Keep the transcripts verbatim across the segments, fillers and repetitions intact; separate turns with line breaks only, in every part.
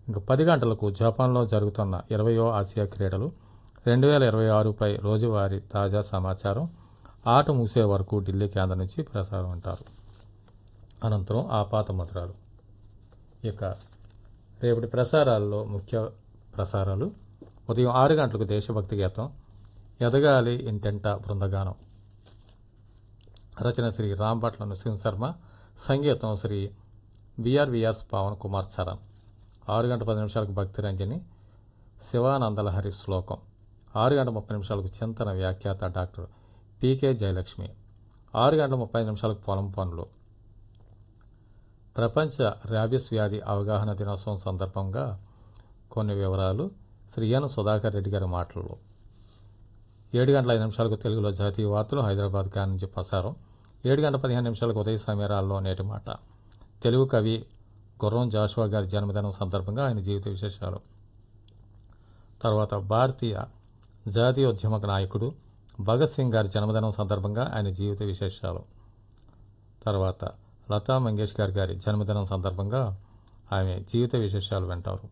ఇంకా పది గంటలకు జపాన్లో జరుగుతున్న ఇరవయో ఆసియా క్రీడలు రెండు వేల ఇరవై ఆరుపై రోజువారీ తాజా సమాచారం ఆట ముగిసే వరకు ఢిల్లీ కేంద్రం నుంచి ప్రసారం అంటారు. అనంతరం ఆపాత మధురాలు. ఇక రేపటి ప్రసారాల్లో ముఖ్య ప్రసారాలు: ఉదయం ఆరు గంటలకు దేశభక్తి గీతం, ఎదగాలి ఇంటెంట బృందగానం, రచన శ్రీ రాంభట్ల నృసింహ శర్మ, సంగీతం శ్రీ బిఆర్విఎస్ పవన్ కుమార్ చరణ్. ఆరు గంట పది నిమిషాలకు భక్తి రంజని, శివానందలహరి శ్లోకం. ఆరు గంట ముప్పై నిమిషాలకు చింతన వ్యాఖ్యాత డాక్టర్ పికే జయలక్ష్మి. ఆరు గంటల ముప్పై నిమిషాలకు పొలం పనులు. ప్రపంచ ర్యాబిస్ వ్యాధి అవగాహన దినోత్సవం సందర్భంగా కొన్ని వివరాలు శ్రీ ఎన్ సుధాకర్ రెడ్డి గారి మాటల్లో. ఏడు గంటల ఐదు నిమిషాలకు తెలుగులో జాతీయ వార్తలు హైదరాబాద్ గారి నుంచి ప్రసారం. ఏడు గంటల పదిహేను నిమిషాలకు ఉదయ సమీరాల్లో నేటి మాట, తెలుగు కవి గుర్రం జాషువా గారి జన్మదినం సందర్భంగా ఆయన జీవిత విశేషాలు. తర్వాత భారతీయ జాతీయోద్యమ నాయకుడు భగత్ సింగ్ గారి జన్మదినం సందర్భంగా ఆయన జీవిత విశేషాలు. తర్వాత లతా మంగేష్కర్ గారి జన్మదినం సందర్భంగా ఆమె జీవిత విశేషాలు వింటారు.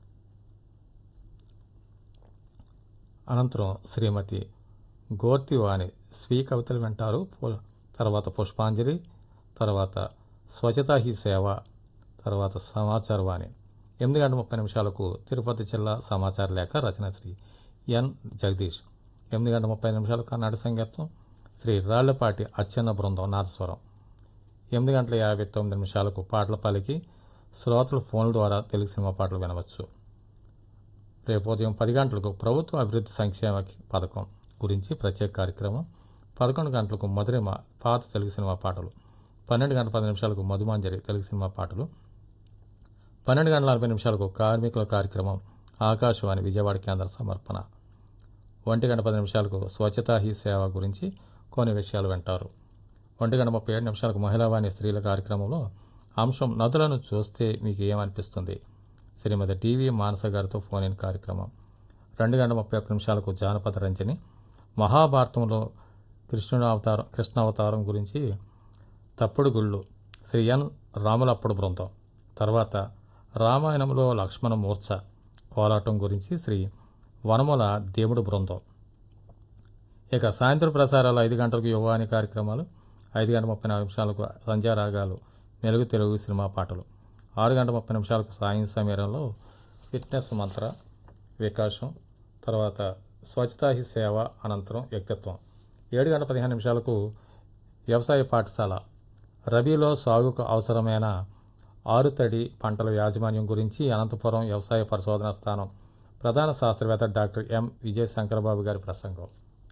అనంతరం శ్రీమతి గోర్తివాణి స్వీ కవితలు వింటారు. తర్వాత పుష్పాంజలి, తర్వాత స్వచ్ఛతా హీ సేవ, తర్వాత సమాచార వాణి. ఎనిమిది గంటల ముప్పై నిమిషాలకు తిరుపతి జిల్లా సమాచార లేఖ, రచన శ్రీ ఎన్ జగదీష్. ఎనిమిది గంటల ముప్పై నిమిషాలకు కర్ణాటక సంగీతం, శ్రీ రాళ్లపాటి అచ్చెన్న బృందం నాదస్వరం. ఎనిమిది గంటల యాభై తొమ్మిది నిమిషాలకు పాటల పలికి శ్రోతలు ఫోన్ల ద్వారా తెలుగు సినిమా పాటలు వినవచ్చు. రేపు ఉదయం పది గంటలకు ప్రభుత్వ అభివృద్ధి సంక్షేమ పథకం గురించి ప్రత్యేక కార్యక్రమం. పదకొండు గంటలకు మధురిమ పాత తెలుగు సినిమా పాటలు. పన్నెండు గంటల పది నిమిషాలకు మధుమాంజరి తెలుగు సినిమా పాటలు. పన్నెండు గంటల నలభై నిమిషాలకు కార్మికుల కార్యక్రమం ఆకాశవాణి విజయవాడ కేంద్ర సమర్పణ. ఒంటి గంట పది నిమిషాలకు స్వచ్ఛతా హీ సేవ గురించి కొన్ని విషయాలు వింటారు. ఒంటి గంట ముప్పై ఏడు నిమిషాలకు మహిళావాణి స్త్రీల కార్యక్రమంలో అంశం నదులను చూస్తే మీకు ఏమనిపిస్తుంది, శ్రీమతి టీవీ మానస గారితో ఫోన్ ఇన్ కార్యక్రమం. రెండు గంటల ముప్పై ఒక్క నిమిషాలకు జానపద రంజని, మహాభారతంలో కృష్ణుడు అవతారం కృష్ణ అవతారం గురించి తప్పుడు గుళ్ళు, శ్రీ ఎన్ రాములప్పుడు బృందం. తర్వాత రామాయణంలో లక్ష్మణ మూర్ఛ కోలాటం గురించి శ్రీ వనముల దేవుడు బృందం. ఇక సాయంత్రం ప్రసారాలు ఐదు గంటలకు యువాని కార్యక్రమాలు, ఐదు గంటల ముప్పై నాలుగు నిమిషాలకు సంధ్యారాగాలు మెలుగు తెలుగు సినిమా పాటలు. ఆరు గంటల ముప్పై నిమిషాలకు సాయం సమీరంలో ఫిట్నెస్ మంత్ర వికాసం, తర్వాత స్వచ్ఛతా హీ సేవ, అనంతరం వ్యక్తిత్వం. ఏడు గంటల పదిహేను నిమిషాలకు వ్యవసాయ పాఠశాల, రబీలో సాగుకు అవసరమైన ఆరుతడి పంటల యాజమాన్యం గురించి అనంతపురం వ్యవసాయ పరిశోధన స్థానం ప్రధాన శాస్త్రవేత్త డాక్టర్ ఎం విజయశంకరబాబు గారి ప్రసంగం.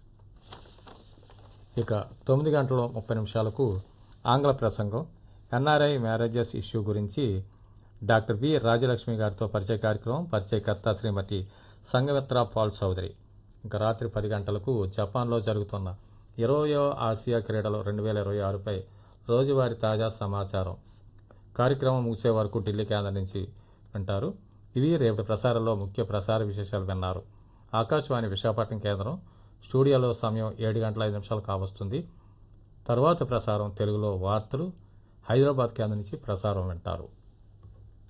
ఇక తొమ్మిది గంటల ముప్పై నిమిషాలకు ఆంగ్ల ప్రసంగం, ఎన్ఆర్ఐ మ్యారేజెస్ ఇష్యూ గురించి డాక్టర్ బి రాజలక్ష్మి గారితో పరిచయ కార్యక్రమం. పరిచయకర్త శ్రీమతి సంగమిత్ర పాల్ చౌదరి. ఇంకా రాత్రి పది గంటలకు జపాన్లో జరుగుతున్న ఇరవయో ఆసియా క్రీడలు రెండు వేల ఇరవై ఆరుపై రోజువారీ తాజా సమాచారం కార్యక్రమం ముగిసే వరకు ఢిల్లీ కేంద్రం నుంచి వింటారు. ఇవి రేపటి ప్రసారంలో ముఖ్య ప్రసార విశేషాలు విన్నారు. ఆకాశవాణి విశాఖపట్నం కేంద్రం స్టూడియోలో సమయం ఏడు గంటల ఐదు నిమిషాలు కావస్తుంది. తరువాత ప్రసారం తెలుగులో వార్తలు హైదరాబాద్ కేంద్రం నుంచి ప్రసారం వింటారు.